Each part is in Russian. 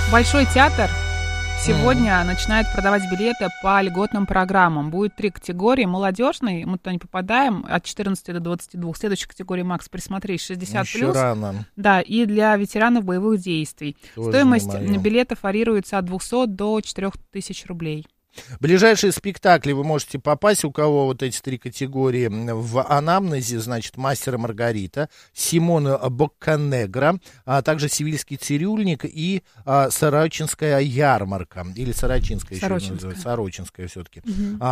Большой театр сегодня начинает продавать билеты по льготным программам. Будет 3 категории. Молодежный, мы туда не попадаем, от 14 до 22. Следующая категория, Макс, присмотрись, 60+. Еще рано. Да, и для ветеранов боевых действий. Тоже Стоимость билетов варьируется от 200 до 4000 рублей. Ближайшие спектакли вы можете попасть, у кого вот эти 3 категории. В анамнезе, значит, «Мастер и Маргарита», «Симона Бокканегра», а также «Севильский цирюльник» и «Сорочинская ярмарка». Или «Сорочинская» еще называется. «Сорочинская» все-таки.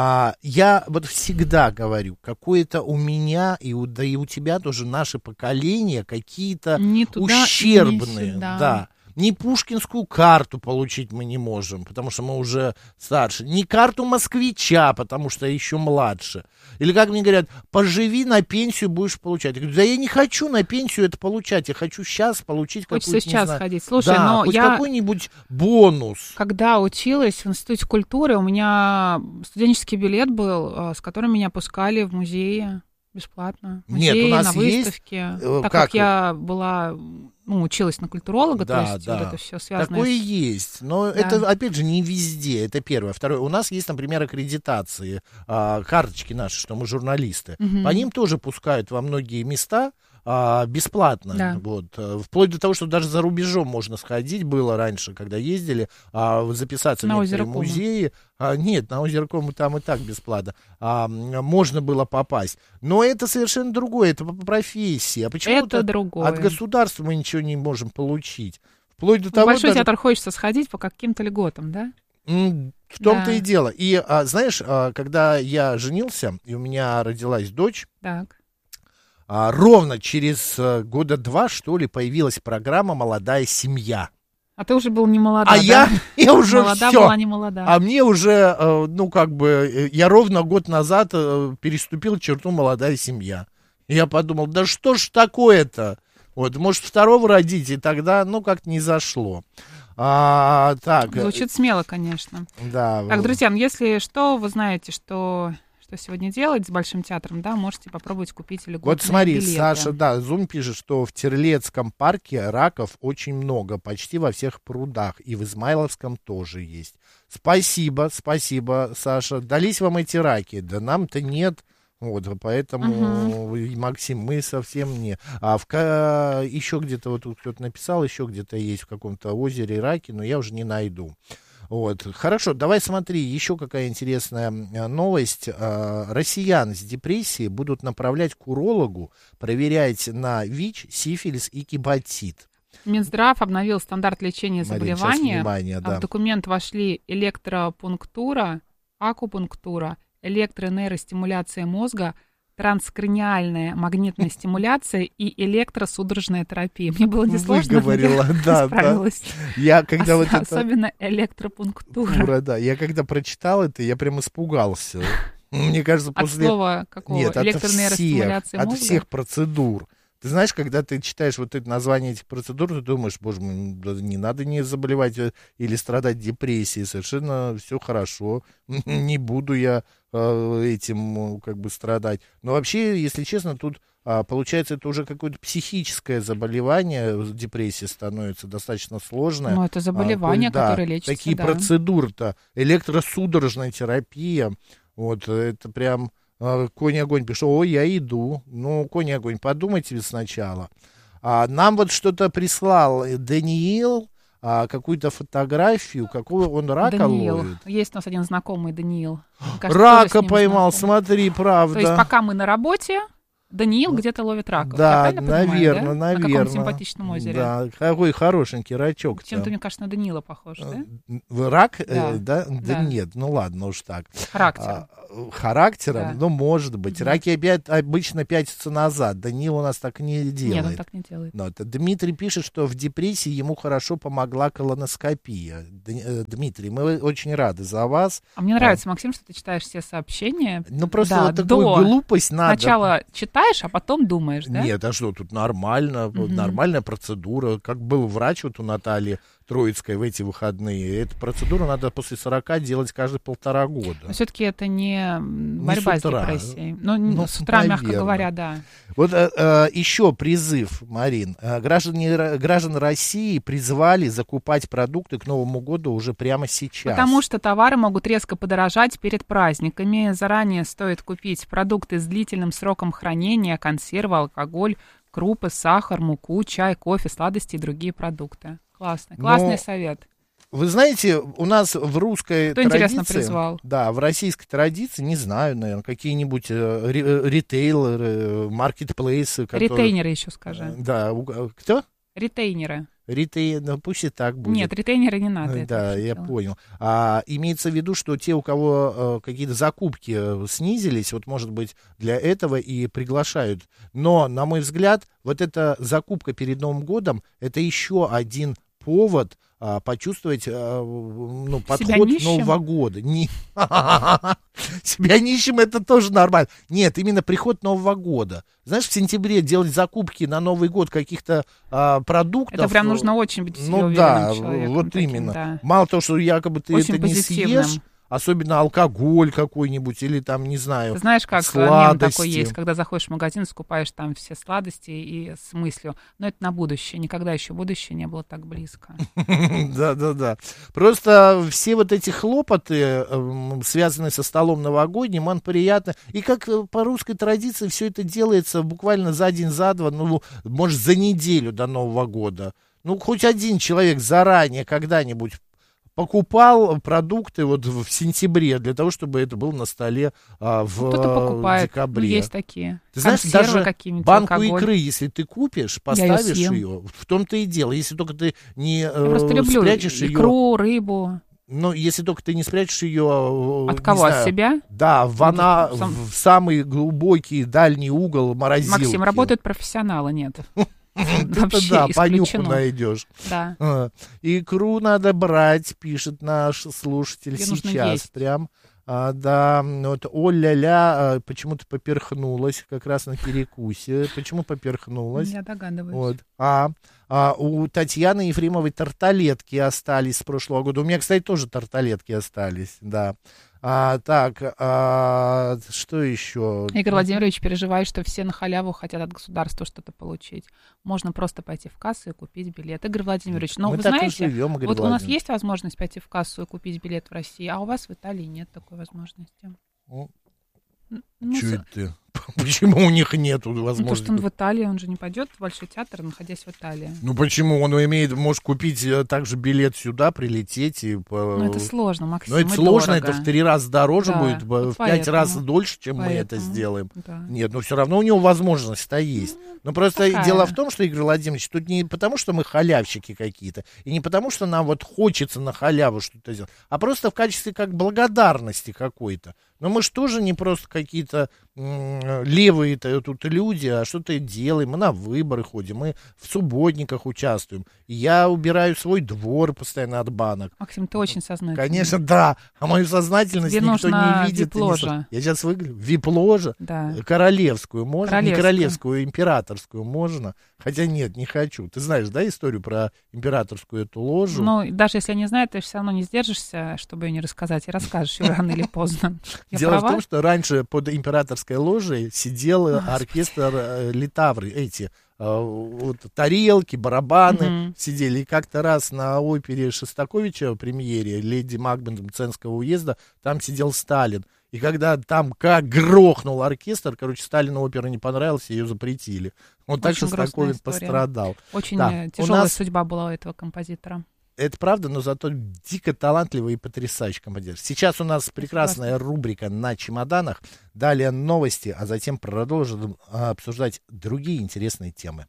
Я вот всегда говорю, какое-то у меня, да и у тебя тоже наше поколение какие-то ущербные. Да. Ни пушкинскую карту получить мы не можем, потому что мы уже старше. Ни карту москвича, потому что еще младше. Или, как мне говорят, поживи, на пенсию будешь получать. Я говорю, да я не хочу на пенсию это получать, я хочу сейчас получить какую-то, хочется сейчас ходить. Слушай, да, но хоть я какой-нибудь бонус. Когда училась в Институте культуры, у меня студенческий билет был, с которым меня пускали в музеи бесплатно. Музеи, нет, у нас на выставке. Есть... Так как я была... училась на культуролога, да, то есть да. вот это все связано. Такое есть, но да. Это, опять же, не везде, это первое. Второе, у нас есть, например, аккредитации, карточки наши, что мы журналисты. По ним тоже пускают во многие места бесплатно. Да. Вот. Вплоть до того, что даже за рубежом можно сходить, было раньше, когда ездили, записаться в некоторые музеи. Нет, на озеро Кома там и так бесплатно. Можно было попасть. Но это совершенно другое, это по профессии. А почему-то от государства мы ничего не можем получить. Вплоть до того, Большой театр хочется сходить по каким-то льготам, да? В том-то и дело. И знаешь, когда я женился, и у меня родилась дочь, так. Ровно через 2 года, что ли, появилась программа «Молодая семья». А ты уже был не молода, да? Я уже молода все. Была не молода. А мне уже, я ровно год назад переступил черту «Молодая семья». И я подумал, да что ж такое-то? Вот, может, 2-го родить, и тогда, как-то не зашло. Так. Звучит смело, конечно. Да. Так, друзья, если что, вы знаете, что сегодня делать с Большим театром, да, можете попробовать купить льготные Вот смотри, билеты. Саша, Зум пишет, что в Терлецком парке раков очень много, почти во всех прудах, и в Измайловском тоже есть. Спасибо, Саша. Дались вам эти раки? Да нам-то нет. Вот, поэтому, Максим, мы совсем не. Еще где-то, вот тут кто-то написал, еще где-то есть в каком-то озере раки, но я уже не найду. Вот. Хорошо, давай смотри, еще какая интересная новость. Россиян с депрессией будут направлять к урологу, проверять на ВИЧ, сифилис и гепатит. Минздрав обновил стандарт лечения заболевания. Внимание, да. В документ вошли электропунктура, акупунктура, электронейростимуляция мозга, транскраниальная магнитная стимуляция и электросудорожная терапия. Мне было несложно, выговорила, я справилась. Я когда особенно электропунктура. Да. Я когда прочитал это, я прям испугался. Мне кажется, после... От слова какого? Нет, электронейростимуляция мозга? От всех процедур. Ты знаешь, когда ты читаешь вот это название этих процедур, ты думаешь, боже мой, не надо не заболевать или страдать депрессией, совершенно все хорошо, не буду я этим страдать. Но вообще, если честно, тут получается, это уже какое-то психическое заболевание, депрессия становится достаточно сложная. Ну, это заболевание, которое лечится, такие процедуры-то, электросудорожная терапия, вот, это прям... Конь Огонь пишет, я иду. Конь Огонь, подумайте сначала. Нам вот что-то прислал Даниил, какую-то фотографию, какого он рака ловит. Есть у нас один знакомый Даниил. Кажется, рака поймал, смотри, правда. То есть пока мы на работе, Даниил где-то ловит раков. Да, наверное. На каком-то симпатичном озере. Да, какой хорошенький рачок. Чем-то, мне кажется, на Даниила похож, да? Рак? Да. Да нет, ладно уж так. Характером, может быть. Раки обычно пятятся назад. Даниил у нас так не делает. Нет, он так не делает. Дмитрий пишет, что в депрессии ему хорошо помогла колоноскопия. Дмитрий, мы очень рады за вас. А мне нравится, Максим, что ты читаешь все сообщения. Просто такую глупость надо. Сначала читаешь, а потом думаешь, да? Нет, а что, тут нормально, нормальная процедура. Как был врач вот у Натальи, Троицкой в эти выходные. Эту процедуру надо после 40 делать каждые 1,5 года. Но все-таки это не борьба не с утра. с депрессией. Ну, с утра, наверное. мягко говоря, да. Вот еще призыв, Марин. Граждан России призвали закупать продукты к Новому году уже прямо сейчас. Потому что товары могут резко подорожать перед праздниками. Заранее стоит купить продукты с длительным сроком хранения, консервы, алкоголь, крупы, сахар, муку, чай, кофе, сладости и другие продукты. Классный совет. Вы знаете, у нас в русской Кто, традиции... интересно, призвал? Да, в российской традиции, не знаю, наверное, какие-нибудь ритейлеры, маркетплейсы. Ритейнеры еще скажи. Да, кто? Ритейнеры. Ну, пусть и так будет. Нет, ритейнеры не надо. Да, я понял. Имеется в виду, что те, у кого какие-то закупки снизились, вот, может быть, для этого и приглашают. Но, на мой взгляд, вот эта закупка перед Новым годом, это еще один повод почувствовать подход Нового года. Себя нищим — это тоже нормально. Нет, именно приход Нового года. Знаешь, в сентябре делать закупки на Новый год каких-то продуктов. Это прям нужно очень быть уверенным человеком. Вот таким, именно. Да. Мало того, что якобы ты очень это позитивным. Не съешь, особенно алкоголь какой-нибудь или там, не знаю, ты знаешь, как мем такой есть, когда заходишь в магазин, скупаешь там все сладости и с мыслью, но это на будущее, никогда еще будущее не было так близко. Да. Просто все вот эти хлопоты, связанные со столом новогодним, он приятно. И как по русской традиции все это делается буквально за день, за два, может, за неделю до Нового года. Хоть один человек заранее когда-нибудь покупал продукты вот в сентябре для того, чтобы это было на столе в декабре. Есть такие. Ты знаешь, даже банку икры, если ты купишь, поставишь ее, в том-то и дело. Если только ты не спрячешь ее... икру, рыбу. Если только ты не спрячешь ее... От кого? От себя? Да, в самый глубокий дальний угол морозилки. Максим, работают профессионалы, нет. Вообще да, по нюху найдешь. Да. Икру надо брать, пишет наш слушатель сейчас. Прям. Да, вот о-ля-ля почему-то поперхнулась как раз на перекусе. Почему поперхнулась? Я догадываюсь. Вот. У Татьяны Ефремовой тарталетки остались с прошлого года. У меня, кстати, тоже тарталетки остались, да. Что еще? Игорь Владимирович переживает, что все на халяву хотят от государства что-то получить. Можно просто пойти в кассу и купить билет. Игорь Владимирович, вы знаете, вот у нас есть возможность пойти в кассу и купить билет в России, а у вас в Италии нет такой возможности. Чё это? Почему у них нет возможности? Потому что он в Италии, он же не пойдет в Большой театр, находясь в Италии. Почему? Он может купить также билет сюда, прилететь и... это сложно, Максим, это сложно, это в 3 раза дороже будет, вот в 5 раз дольше, чем мы это сделаем. Да. Нет, но все равно у него возможность-то есть. Но просто дело в том, что, Игорь Владимирович, тут не потому, что мы халявщики какие-то, и не потому, что нам вот хочется на халяву что-то сделать, а просто в качестве как благодарности какой-то. Но мы же тоже не просто какие-то левые-то тут люди, а что-то делаем. Мы на выборы ходим, мы в субботниках участвуем. Я убираю свой двор постоянно от банок. Максим, ты очень сознательный. Конечно, да. А мою сознательность тебе никто не видит. Вип-ложа. Я сейчас выгляжу. Вип-ложа? Да. Королевскую можно? Не королевскую, императорскую можно? Хотя нет, не хочу. Ты знаешь, да, историю про императорскую эту ложу? Даже если я не знаю, ты все равно не сдержишься, чтобы ее не рассказать, и расскажешь ее рано или поздно. Дело в том, что раньше под императорской ложей сидел оркестр литавры, эти тарелки, барабаны сидели. И как-то раз на опере Шостаковича, премьере «Леди Макбет» Мценского уезда, там сидел Сталин. И когда там как грохнул оркестр, Сталину опера не понравилась, ее запретили. Вот так Шостакович пострадал. Очень тяжелая судьба была у этого композитора. Это правда, но зато дико талантливый и потрясающий композитор. Сейчас у нас прекрасная рубрика «На чемоданах». Далее новости, а затем продолжим обсуждать другие интересные темы.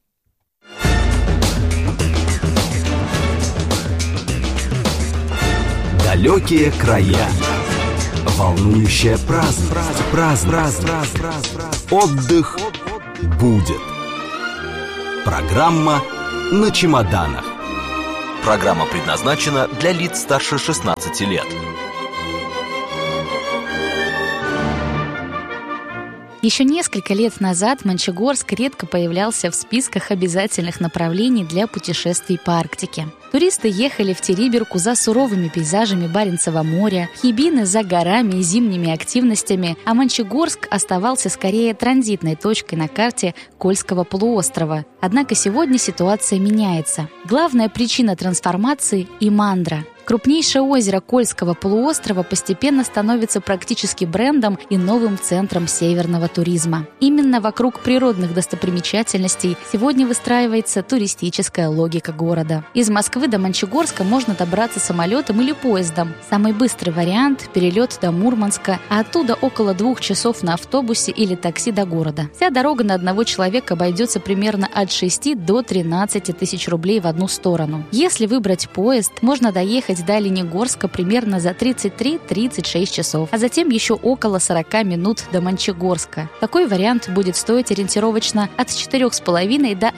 Далекие края. Волнующая праздность. Отдых будет. Программа «На чемоданах». Программа предназначена для лиц старше 16 лет. Еще несколько лет назад Мончегорск редко появлялся в списках обязательных направлений для путешествий по Арктике. Туристы ехали в Териберку за суровыми пейзажами Баренцева моря, в Хибины за горами и зимними активностями, а Мончегорск оставался скорее транзитной точкой на карте Кольского полуострова. Однако сегодня ситуация меняется. Главная причина трансформации – Имандра. Крупнейшее озеро Кольского полуострова постепенно становится практически брендом и новым центром северного туризма. Именно вокруг природных достопримечательностей сегодня выстраивается туристическая логика города. Из Москвы до Мончегорска можно добраться самолетом или поездом. Самый быстрый вариант – перелет до Мурманска, а оттуда около 2 часов на автобусе или такси до города. Вся дорога на одного человека обойдется примерно от 6 до 13 тысяч рублей в одну сторону. Если выбрать поезд, можно доехать до Оленегорска примерно за 33-36 часов, а затем еще около 40 минут до Мончегорска. Такой вариант будет стоить ориентировочно от 4,5 до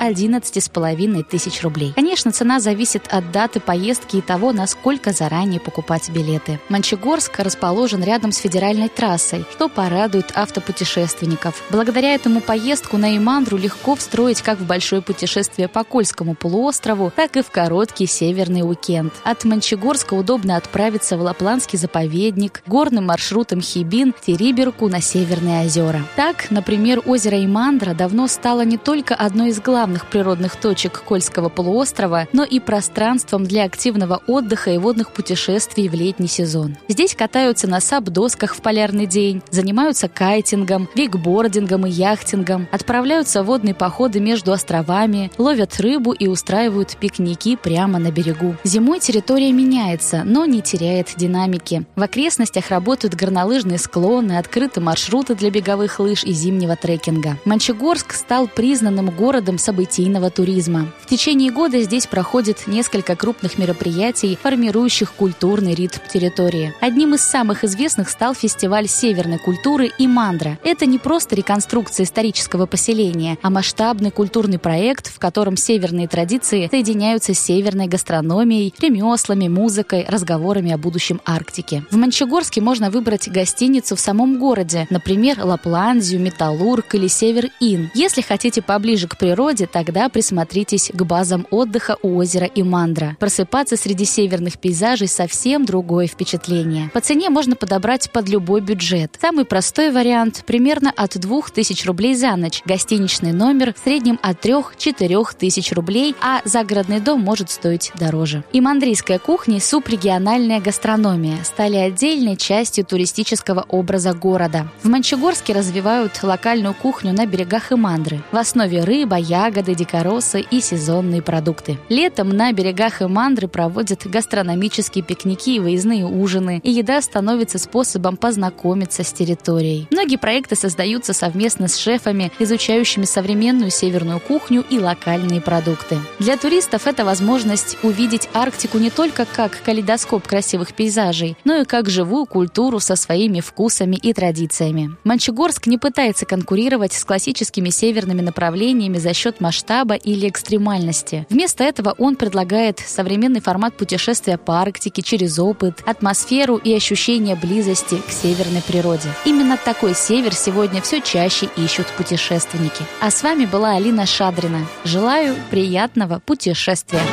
11,5 тысяч рублей. Конечно, цена зависит от даты поездки и того, насколько заранее покупать билеты. Мончегорск расположен рядом с федеральной трассой, что порадует автопутешественников. Благодаря этому поездку на Имандру легко встроить как в большое путешествие по Кольскому полуострову, так и в короткий северный уикенд. От Мончегорска удобно отправиться в Лапландский заповедник, горным маршрутом Хибин, Териберку на Северные озера. Так, например, озеро Имандра давно стало не только одной из главных природных точек Кольского полуострова, но и пространством для активного отдыха и водных путешествий в летний сезон. Здесь катаются на сап-досках в полярный день, занимаются кайтингом, вейкбордингом и яхтингом, отправляются в водные походы между островами, ловят рыбу и устраивают пикники прямо на берегу. Зимой территория меняется, но не теряет динамики. В окрестностях работают горнолыжные склоны, открыты маршруты для беговых лыж и зимнего трекинга. Мончегорск стал признанным городом событийного туризма. В течение года здесь проходит несколько крупных мероприятий, формирующих культурный ритм территории. Одним из самых известных стал фестиваль северной культуры «Имандра». Это не просто реконструкция исторического поселения, а масштабный культурный проект, в котором северные традиции соединяются с северной гастрономией, ремеслами, музыкой, разговорами о будущем Арктики. В Мончегорске можно выбрать гостиницу в самом городе, например, Лапландию, Металлург или Север-Ин. Если хотите поближе к природе, тогда присмотритесь к базам отдыха у озера Имандра. Просыпаться среди северных пейзажей совсем другое впечатление. По цене можно подобрать под любой бюджет. Самый простой вариант – примерно от 2000 рублей за ночь. Гостиничный номер в среднем от 3-4 тысяч рублей, а загородный дом может стоить дороже. Имандрийская кухня и субрегиональная гастрономия стали отдельной частью туристического образа города. В Мончегорске развивают локальную кухню на берегах Имандры. В основе рыба, ягоды, дикоросы и сезонные продукты. Летом на берегах Имандры проводят гастрономические пикники и выездные ужины, и еда становится способом познакомиться с территорией. Многие проекты создаются совместно с шефами, изучающими современную северную кухню и локальные продукты. Для туристов это возможность увидеть Арктику не только как калейдоскоп красивых пейзажей, но и как живую культуру со своими вкусами и традициями. Мончегорск не пытается конкурировать с классическими северными направлениями за счет масштаба или экстремальности. Вместо этого он предлагает современный формат путешествия по Арктике через опыт, атмосферу и ощущение близости к северной природе. Именно такой север сегодня все чаще ищут путешественники. А с вами была Алина Шадрина. Желаю приятного путешествия!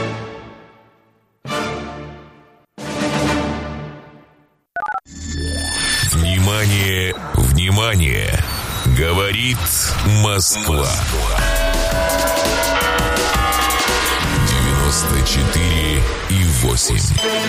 Внимание, внимание! Говорит Москва. 94,8.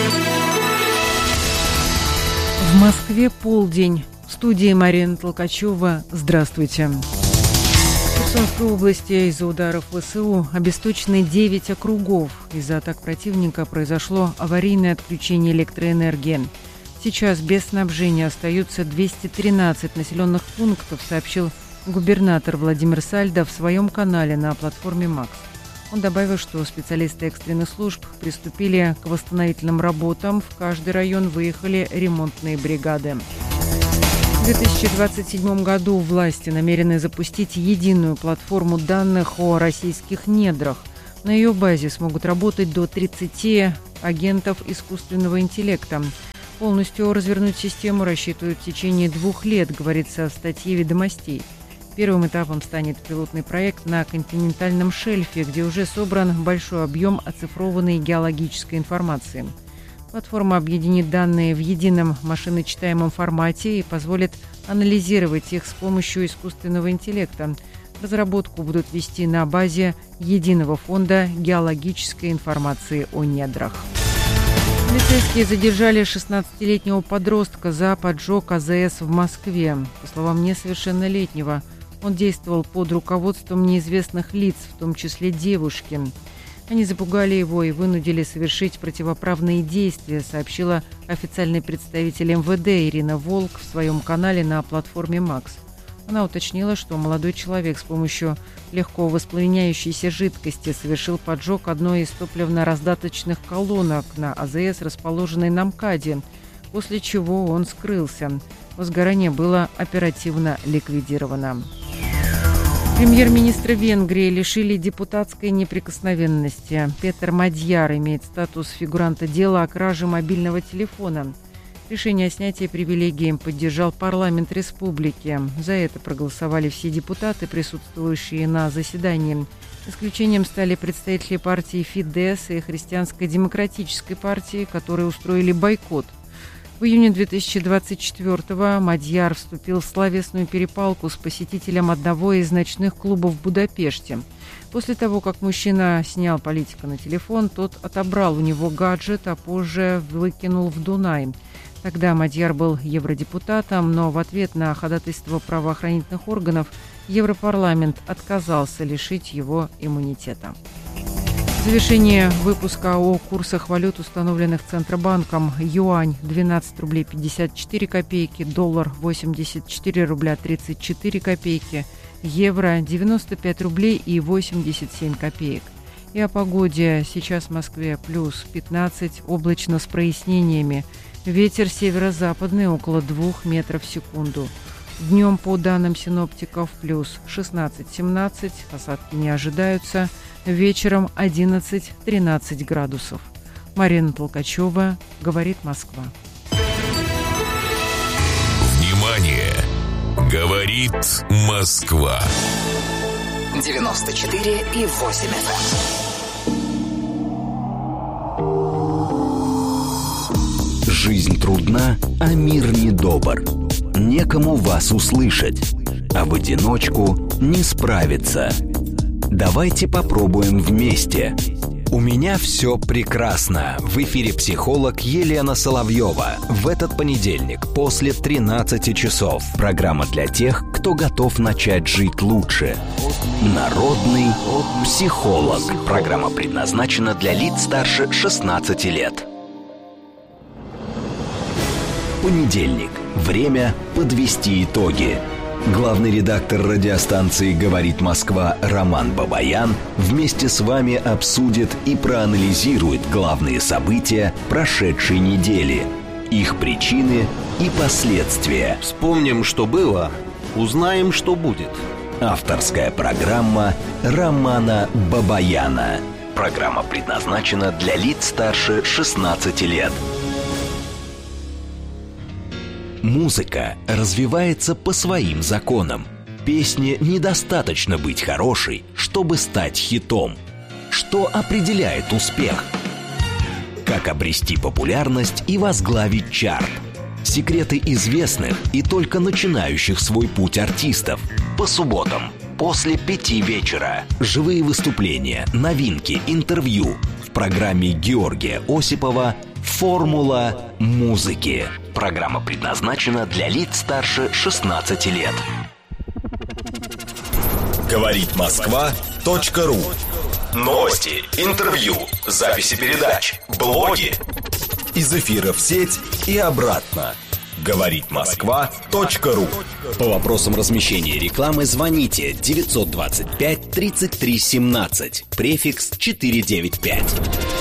В Москве полдень. В студии Марина Толкачева. Здравствуйте. В Херсонской области из-за ударов ВСУ обесточены 9 округов. Из-за атак противника произошло аварийное отключение электроэнергии. Сейчас без снабжения остаются 213 населенных пунктов, сообщил губернатор Владимир Сальдо в своем канале на платформе «Макс». Он добавил, что специалисты экстренных служб приступили к восстановительным работам. В каждый район выехали ремонтные бригады. В 2027 году власти намерены запустить единую платформу данных о российских недрах. На ее базе смогут работать до 30 агентов искусственного интеллекта. Полностью развернуть систему рассчитывают в течение 2 лет, говорится в статье «Ведомостей». Первым этапом станет пилотный проект на континентальном шельфе, где уже собран большой объем оцифрованной геологической информации. Платформа объединит данные в едином машиночитаемом формате и позволит анализировать их с помощью искусственного интеллекта. Разработку будут вести на базе единого фонда геологической информации о недрах. Полицейские задержали 16-летнего подростка за поджог АЗС в Москве. По словам несовершеннолетнего, он действовал под руководством неизвестных лиц, в том числе девушки. Они запугали его и вынудили совершить противоправные действия, сообщила официальный представитель МВД Ирина Волк в своем канале на платформе «Макс». Она уточнила, что молодой человек с помощью легко воспламеняющейся жидкости совершил поджог одной из топливно-раздаточных колонок на АЗС, расположенной на МКАДе, после чего он скрылся. Возгорание было оперативно ликвидировано. Премьер-министра Венгрии лишили депутатской неприкосновенности. Петер Мадьяр имеет статус фигуранта дела о краже мобильного телефона. Решение о снятии привилегий поддержал парламент республики. За это проголосовали все депутаты, присутствующие на заседании. Исключением стали представители партии Фидес и Христианско-демократической партии, которые устроили бойкот. В июне 2024-го Мадьяр вступил в словесную перепалку с посетителем одного из ночных клубов в Будапеште. После того, как мужчина снял политика на телефон, тот отобрал у него гаджет, а позже выкинул в Дунай. Тогда Мадьяр был евродепутатом, но в ответ на ходатайство правоохранительных органов Европарламент отказался лишить его иммунитета. В завершение выпуска о курсах валют, установленных Центробанком. Юань 12 рублей 54 копейки, доллар 84 рубля 34 копейки, евро 95 рублей и 87 копеек. И о погоде. Сейчас в Москве плюс 15, облачно с прояснениями. Ветер северо-западный около 2 метров в секунду. Днем, по данным синоптиков, плюс 16-17, осадки не ожидаются. Вечером 11-13 градусов. Марина Толкачева, «Говорит Москва». Внимание! Говорит Москва. 94,8 FM. Жизнь трудна, а мир недобр. Некому вас услышать, а в одиночку не справиться. Давайте попробуем вместе. У меня все прекрасно. В эфире психолог Елена Соловьева. В этот понедельник после 13 часов. Программа для тех, кто готов начать жить лучше. Народный психолог. Программа предназначена для лиц старше 16 лет. Понедельник. Время подвести итоги. Главный редактор радиостанции «Говорит Москва» Роман Бабаян вместе с вами обсудит и проанализирует главные события прошедшей недели, их причины и последствия. Вспомним, что было, узнаем, что будет. Авторская программа Романа Бабаяна. Программа предназначена для лиц старше 16 лет. Музыка развивается по своим законам. Песне недостаточно быть хорошей, чтобы стать хитом. Что определяет успех? Как обрести популярность и возглавить чарт? Секреты известных и только начинающих свой путь артистов. По субботам после 5 вечера. Живые выступления, новинки, интервью. В программе Георгия Осипова «Формула музыки». Программа предназначена для лиц старше 16 лет. Говорит Москва.ру. Новости, интервью, записи передач, блоги. Из эфира в сеть и обратно. Говорит Москва.ру. По вопросам размещения рекламы звоните 925 33 17, префикс 495.